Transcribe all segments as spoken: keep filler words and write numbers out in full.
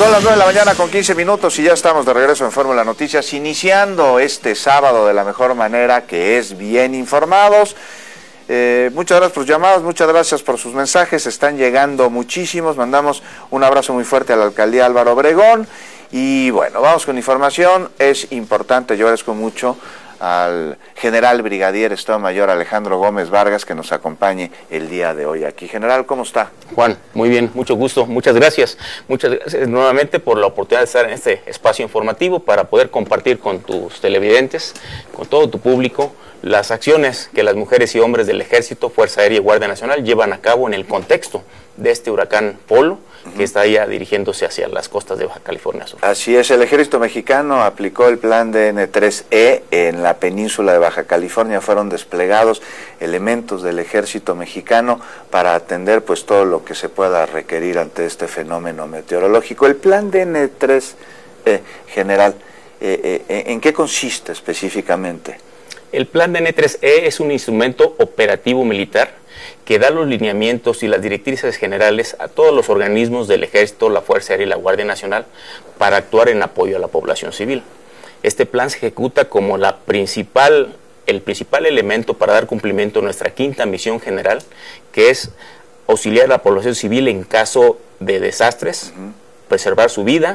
Son las nueve de la mañana con quince minutos y ya estamos de regreso en Fórmula Noticias, iniciando este sábado de la mejor manera, que es bien informados. Eh, muchas gracias por sus llamadas, muchas gracias por sus mensajes, están llegando muchísimos. Mandamos un abrazo muy fuerte a la alcaldía Álvaro Obregón. Y bueno, vamos con información. Es importante, yo agradezco mucho al general brigadier Estado Mayor Alejandro Gómez Vargas que nos acompañe el día de hoy aquí. General, ¿cómo está? Juan, muy bien, mucho gusto, muchas gracias. Muchas gracias nuevamente por la oportunidad de estar en este espacio informativo para poder compartir con tus televidentes, con todo tu público, las acciones que las mujeres y hombres del Ejército, Fuerza Aérea y Guardia Nacional llevan a cabo en el contexto de este huracán Polo, que está ya dirigiéndose hacia las costas de Baja California Sur. Así es, el ejército mexicano aplicó el plan D N tres E en la península de Baja California. Fueron desplegados elementos del ejército mexicano para atender pues todo lo que se pueda requerir ante este fenómeno meteorológico. El plan D N tres E, general, eh, eh, ¿en qué consiste específicamente? El plan D N tres E es un instrumento operativo militar que da los lineamientos y las directrices generales a todos los organismos del Ejército, la Fuerza Aérea y la Guardia Nacional para actuar en apoyo a la población civil. Este plan se ejecuta como la principal, el principal elemento para dar cumplimiento a nuestra quinta misión general, que es auxiliar a la población civil en caso de desastres, uh-huh. preservar su vida,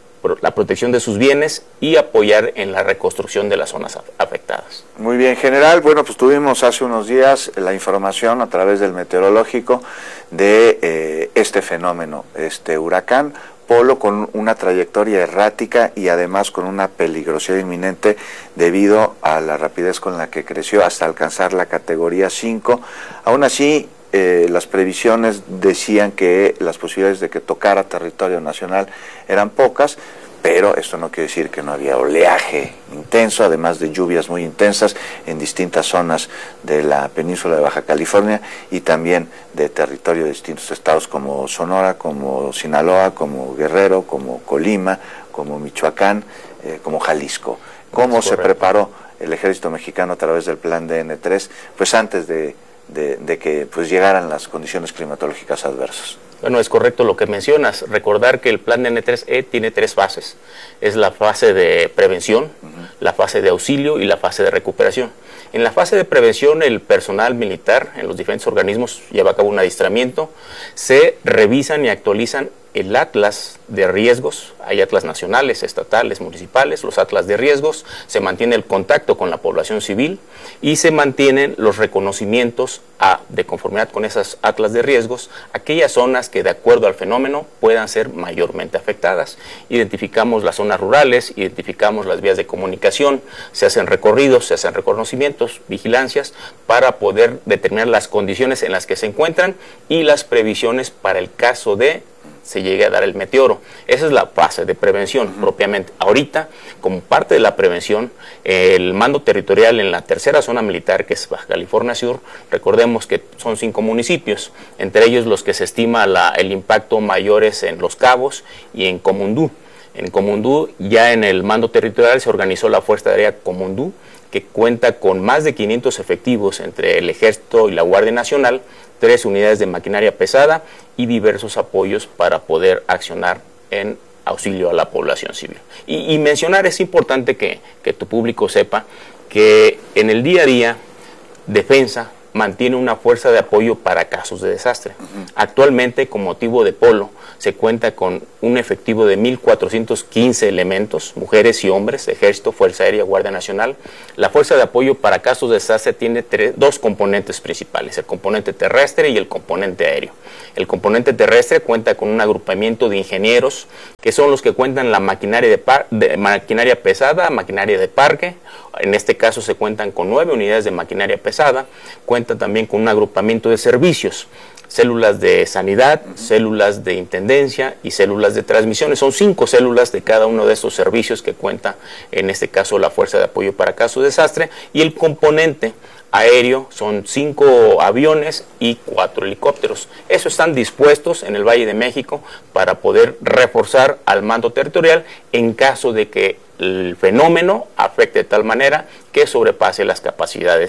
la protección de sus bienes y apoyar en la reconstrucción de las zonas afectadas. Muy bien, general. Bueno, pues tuvimos hace unos días la información a través del meteorológico de eh, este fenómeno, este huracán Polo, con una trayectoria errática y además con una peligrosidad inminente debido a la rapidez con la que creció hasta alcanzar la categoría cinco. Aún así, Eh, las previsiones decían que las posibilidades de que tocara territorio nacional eran pocas, pero esto no quiere decir que no había oleaje intenso, además de lluvias muy intensas en distintas zonas de la península de Baja California y también de territorio de distintos estados como Sonora, como Sinaloa, como Guerrero, como Colima, como Michoacán, eh, como Jalisco. ¿Cómo se preparó el ejército mexicano a través del plan D N tres? Pues antes de De, de que pues llegaran las condiciones climatológicas adversas. Bueno, es correcto lo que mencionas. Recordar que el plan D N tres E tiene tres fases. Es la fase de prevención, uh-huh. la fase de auxilio y la fase de recuperación. En la fase de prevención, el personal militar en los diferentes organismos lleva a cabo un adiestramiento, se revisan y actualizan el atlas de riesgos. Hay atlas nacionales, estatales, municipales, los atlas de riesgos, se mantiene el contacto con la población civil y se mantienen los reconocimientos a, de conformidad con esas atlas de riesgos, aquellas zonas que de acuerdo al fenómeno puedan ser mayormente afectadas. Identificamos las zonas rurales, identificamos las vías de comunicación, se hacen recorridos, se hacen reconocimientos, vigilancias para poder determinar las condiciones en las que se encuentran y las previsiones para el caso de se llegue a dar el meteoro. Esa es la fase de prevención uh-huh. propiamente. Ahorita, como parte de la prevención, el mando territorial en la tercera zona militar, que es Baja California Sur, recordemos que son cinco municipios, entre ellos los que se estima la, el impacto mayores en Los Cabos y en Comundú. En Comundú, ya en el mando territorial se organizó la Fuerza Aérea Comundú, que cuenta con más de quinientos efectivos entre el Ejército y la Guardia Nacional, tres unidades de maquinaria pesada y diversos apoyos para poder accionar en auxilio a la población civil. Y, y mencionar, es importante que, que tu público sepa que en el día a día, Defensa mantiene una fuerza de apoyo para casos de desastre. Uh-huh. Actualmente, con motivo de Polo, se cuenta con un efectivo de mil cuatrocientos quince elementos, mujeres y hombres, Ejército, Fuerza Aérea, Guardia Nacional. La fuerza de apoyo para casos de desastre tiene tres, dos componentes principales, el componente terrestre y el componente aéreo. El componente terrestre cuenta con un agrupamiento de ingenieros, que son los que cuentan la maquinaria, de par, de, maquinaria pesada, maquinaria de parque. En este caso se cuentan con nueve unidades de maquinaria pesada, cuenta también con un agrupamiento de servicios, células de sanidad, uh-huh. células de intendencia y células de transmisiones. Son cinco células de cada uno de estos servicios que cuenta, en este caso, la Fuerza de Apoyo para Casos de Desastre. Y el componente aéreo son cinco aviones y cuatro helicópteros. Esos están dispuestos en el Valle de México para poder reforzar al mando territorial en caso de que el fenómeno afecte de tal manera que sobrepase las capacidades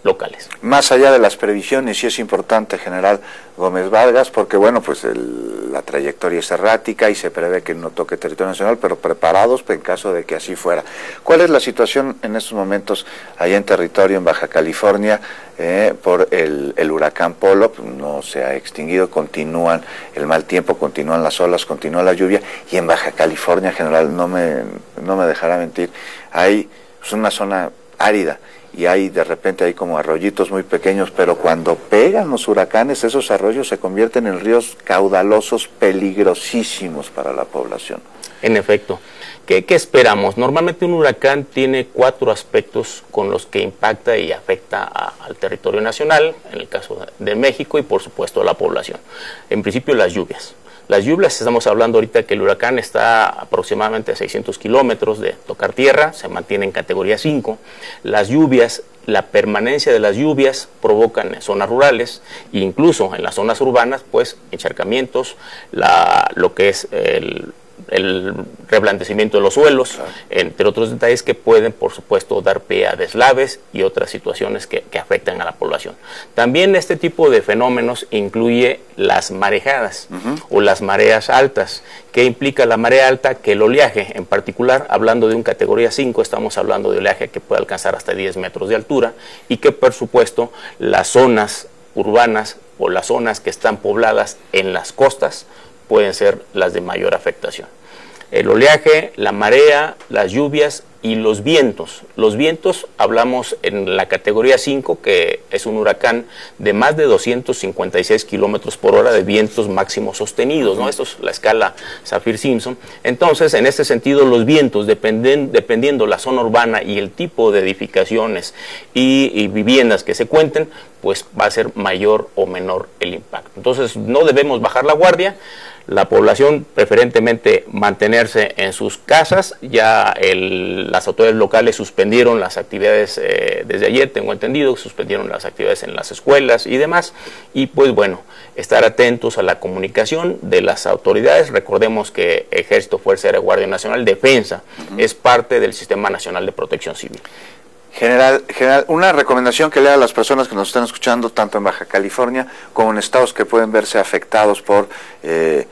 locales. Más allá de las previsiones, sí es importante, general Gómez Vargas, porque bueno, pues el, la trayectoria es errática y se prevé que no toque territorio nacional, pero preparados en caso de que así fuera. ¿Cuál es la situación en estos momentos allá en territorio, en Baja California, eh, por el, el huracán Polo? No se ha extinguido, continúan el mal tiempo, continúan las olas, continúa la lluvia, y en Baja California, general, no me, no me dejará mentir, hay pues, una zona árida, y hay de repente hay como arroyitos muy pequeños, pero cuando pegan los huracanes, esos arroyos se convierten en ríos caudalosos peligrosísimos para la población. En efecto. ¿Qué, qué esperamos? Normalmente un huracán tiene cuatro aspectos con los que impacta y afecta a, al territorio nacional, en el caso de México, y por supuesto a la población. En principio, las lluvias. Las lluvias, estamos hablando ahorita que el huracán está aproximadamente a seiscientos kilómetros de tocar tierra, se mantiene en categoría cinco. Las lluvias, la permanencia de las lluvias provocan en zonas rurales e incluso en las zonas urbanas, pues encharcamientos, la, lo que es el... el reblandecimiento de los suelos, claro, entre otros detalles que pueden, por supuesto, dar pie a deslaves y otras situaciones que, que afectan a la población. También este tipo de fenómenos incluye las marejadas uh-huh. o las mareas altas. ¿Qué implica la marea alta? Que el oleaje, en particular, hablando de un categoría cinco, estamos hablando de oleaje que puede alcanzar hasta diez metros de altura, y que, por supuesto, las zonas urbanas o las zonas que están pobladas en las costas pueden ser las de mayor afectación. El oleaje, la marea, las lluvias y los vientos. Los vientos, hablamos en la categoría cinco, que es un huracán de más de doscientos cincuenta y seis kilómetros por hora de vientos máximos sostenidos, ¿no? Esto es la escala Saffir-Simpson. Entonces, en este sentido, los vientos, dependen, dependiendo la zona urbana y el tipo de edificaciones y, y viviendas que se cuenten, pues va a ser mayor o menor el impacto. Entonces, no debemos bajar la guardia. La población preferentemente mantenerse en sus casas. Ya el, las autoridades locales suspendieron las actividades eh, desde ayer, tengo entendido, suspendieron las actividades en las escuelas y demás. Y pues bueno, estar atentos a la comunicación de las autoridades. Recordemos que Ejército, Fuerza Aérea, Guardia Nacional, Defensa, uh-huh. es parte del Sistema Nacional de Protección Civil. General, general, una recomendación que le da a las personas que nos están escuchando, tanto en Baja California como en estados que pueden verse afectados por eh,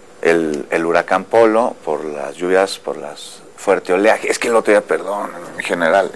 el, el huracán Polo, por las lluvias, por las fuerte oleaje. Es que el otro día, perdón, en general,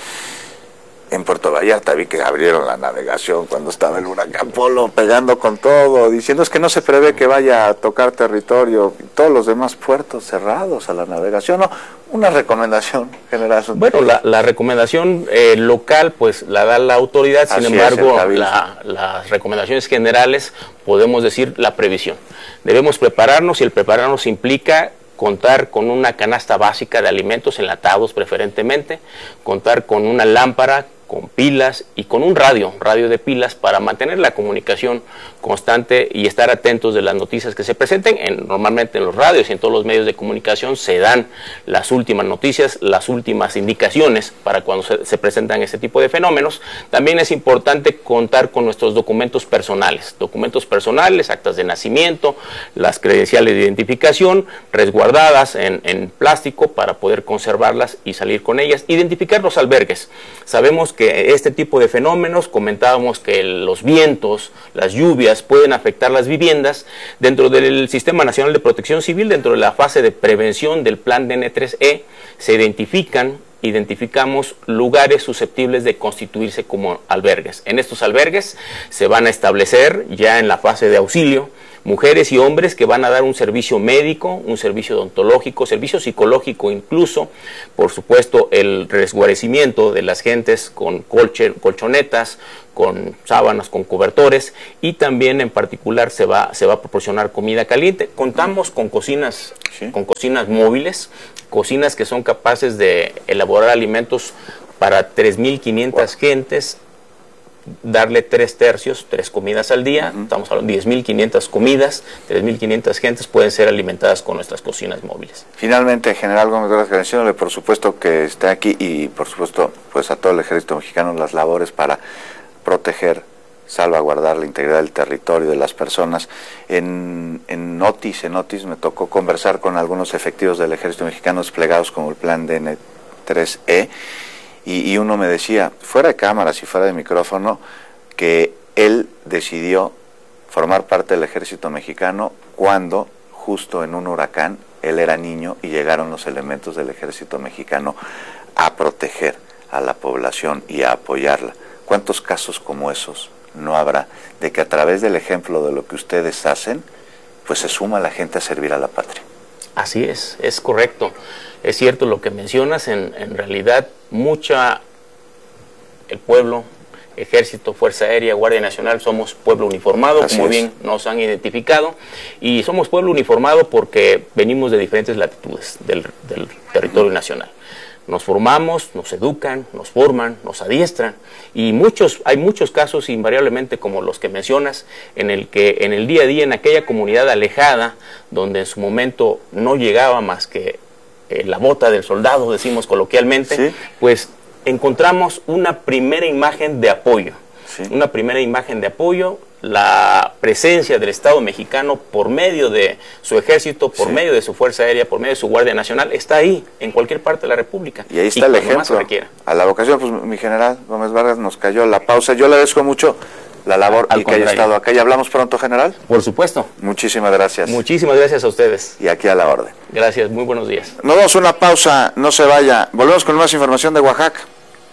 en Puerto Vallarta vi que abrieron la navegación cuando estaba el huracán Polo pegando con todo, diciendo es que no se prevé que vaya a tocar territorio, y todos los demás puertos cerrados a la navegación. No, una recomendación general. Bueno, la, la recomendación eh, local pues la da la autoridad, sin Así embargo la, las recomendaciones generales podemos decir la previsión. Debemos prepararnos, y el prepararnos implica contar con una canasta básica de alimentos enlatados preferentemente, contar con una lámpara, con pilas y con un radio, radio de pilas, para mantener la comunicación constante y estar atentos de las noticias que se presenten. En, normalmente en los radios y en todos los medios de comunicación se dan las últimas noticias, las últimas indicaciones para cuando se, se presentan este tipo de fenómenos. También es importante contar con nuestros documentos personales, documentos personales, actas de nacimiento, las credenciales de identificación, resguardadas en, en plástico para poder conservarlas y salir con ellas. Identificar los albergues. Sabemos que que este tipo de fenómenos, comentábamos que los vientos, las lluvias pueden afectar las viviendas. Dentro del Sistema Nacional de Protección Civil, dentro de la fase de prevención del plan D N tres E, se identifican, identificamos lugares susceptibles de constituirse como albergues. En estos albergues se van a establecer ya en la fase de auxilio mujeres y hombres que van a dar un servicio médico, un servicio odontológico, servicio psicológico incluso, por supuesto el resguarecimiento de las gentes con colche, colchonetas, con sábanas, con cobertores, y también en particular se va, se va a proporcionar comida caliente. Contamos con cocinas, ¿sí? con cocinas móviles, cocinas que son capaces de elaborar alimentos para tres mil quinientas wow. gentes, darle tres tercios, tres comidas al día. Uh-huh. Estamos hablando de diez mil quinientas comidas, tres mil quinientas gentes pueden ser alimentadas con nuestras cocinas móviles. Finalmente, General Gómez Vargas, agradeciéndole por supuesto que esté aquí y por supuesto pues a todo el Ejército Mexicano las labores para proteger, salvaguardar la integridad del territorio de las personas. En, en Otis, en Otis me tocó conversar con algunos efectivos del Ejército Mexicano desplegados como el plan D N tres E, Y, y uno me decía, fuera de cámaras y fuera de micrófono, que él decidió formar parte del ejército mexicano cuando, justo en un huracán, él era niño y llegaron los elementos del ejército mexicano a proteger a la población y a apoyarla. ¿Cuántos casos como esos no habrá de que a través del ejemplo de lo que ustedes hacen, pues se suma la gente a servir a la patria? Así es, es correcto. Es cierto lo que mencionas, en, en realidad mucha, el pueblo, Ejército, Fuerza Aérea, Guardia Nacional, somos pueblo uniformado, Así como es. bien nos han identificado, y somos pueblo uniformado porque venimos de diferentes latitudes del, del territorio nacional. Nos formamos, nos educan, nos forman, nos adiestran, y muchos, hay muchos casos invariablemente como los que mencionas, en el que en el día a día, en aquella comunidad alejada, donde en su momento no llegaba más que eh, la bota del soldado, decimos coloquialmente, ¿Sí? pues encontramos una primera imagen de apoyo, Sí. una primera imagen de apoyo, la presencia del Estado mexicano por medio de su ejército, por Sí. medio de su Fuerza Aérea, por medio de su Guardia Nacional, está ahí, en cualquier parte de la República. Y ahí está el cuando más se ejemplo. requiera. A la vocación, pues mi general Gómez Vargas nos cayó la pausa. Yo le agradezco mucho la labor Al y que haya contrario. estado acá. ¿Y hablamos pronto, general? Por supuesto. Muchísimas gracias. Muchísimas gracias a ustedes. Y aquí a la orden. Gracias, muy buenos días. Nos vamos a una pausa, no se vaya. Volvemos con más información de Oaxaca.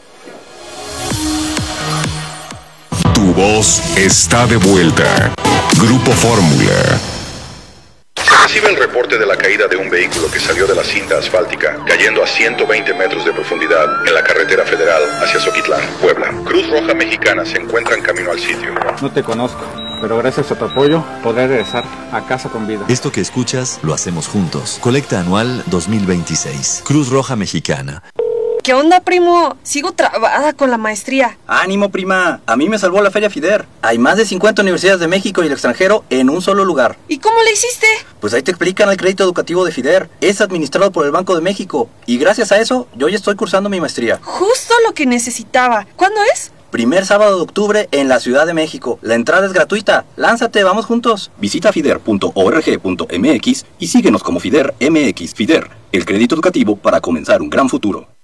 Tu voz está de vuelta. Grupo Fórmula. Se recibe el reporte de la caída de un vehículo que salió de la cinta asfáltica, cayendo a ciento veinte metros de profundidad en la carretera federal hacia Zoquitlán, Puebla. Cruz Roja Mexicana se encuentra en camino al sitio. No te conozco, pero gracias a tu apoyo podré regresar a casa con vida. Esto que escuchas lo hacemos juntos. Colecta anual dos mil veintiséis. Cruz Roja Mexicana. ¿Qué onda, primo? Sigo trabada con la maestría. ¡Ánimo, prima! A mí me salvó la Feria FIDER. Hay más de cincuenta universidades de México y el extranjero en un solo lugar. ¿Y cómo le hiciste? Pues ahí te explican el crédito educativo de FIDER. Es administrado por el Banco de México. Y gracias a eso, yo ya estoy cursando mi maestría. Justo lo que necesitaba. ¿Cuándo es? Primer sábado de octubre en la Ciudad de México. La entrada es gratuita. Lánzate, vamos juntos. Visita fider punto org punto m x y síguenos como FIDER M X. FIDER, el crédito educativo para comenzar un gran futuro.